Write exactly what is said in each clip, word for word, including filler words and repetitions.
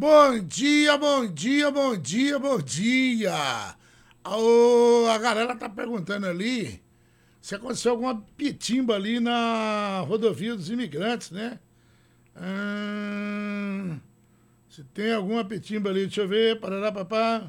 Bom dia, bom dia, bom dia, bom dia. Ô, a galera tá perguntando ali se aconteceu alguma pitimba ali na rodovia dos imigrantes, né? Hum, se tem alguma pitimba ali, deixa eu ver. Parará, papá.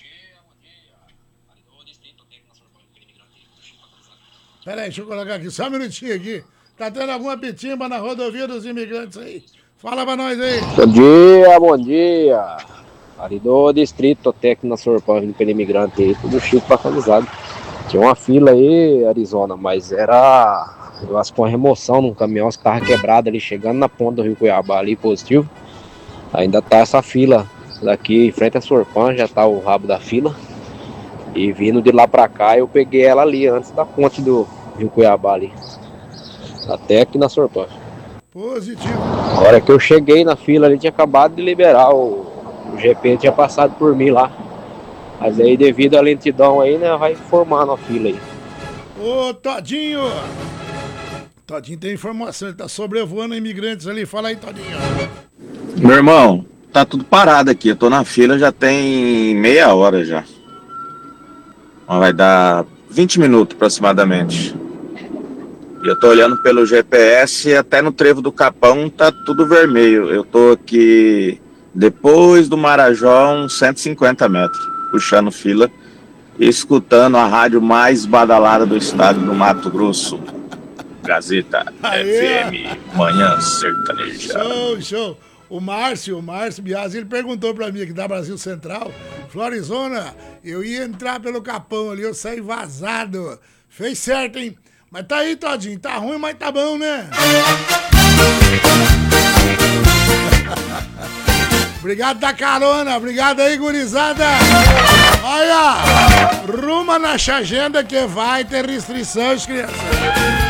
Pera aí, deixa eu colocar aqui, só um minutinho aqui. Tá tendo alguma pitimba na rodovia dos imigrantes aí? Fala pra nós aí. Bom dia, bom dia. Ali do distrito técnico na Sorpan, vindo pelo imigrante aí, tudo chique localizado. Tinha uma fila aí, Arizona, mas era, eu acho que uma remoção num caminhão que tava quebrado ali, chegando na ponta do Rio Cuiabá ali, positivo. Ainda tá essa fila daqui em frente à Sorpan, já tá o rabo da fila. E vindo de lá pra cá, eu peguei ela ali, antes da ponte do Rio Cuiabá ali. Até aqui na Sorpan. Positivo. A hora que eu cheguei na fila ali, tinha acabado de liberar, o, o G P tinha passado por mim lá. Mas aí, devido à lentidão aí, né, vai formando a fila aí. Ô, Todinho! Todinho tem informação, ele tá sobrevoando imigrantes ali. Fala aí, Todinho. Meu irmão, tá tudo parado aqui. Eu tô na fila já tem meia hora já. Vai dar vinte minutos aproximadamente. E eu tô olhando pelo G P S e até no trevo do Capão tá tudo vermelho. Eu tô aqui depois do Marajó, uns cento e cinquenta metros, puxando fila e escutando a rádio mais badalada do estado do Mato Grosso. Gazeta Aê! F M, Manhã Sertaneja. Show, show. O Márcio, o Márcio Biasi, ele perguntou pra mim aqui da Brasil Central, Florizona, eu ia entrar pelo Capão ali, eu saí vazado. Fez certo, hein? Mas tá aí, Todinho, tá ruim, mas tá bom, né? Obrigado da carona, obrigado aí, gurizada. Olha, ruma na agenda que vai ter restrições, crianças.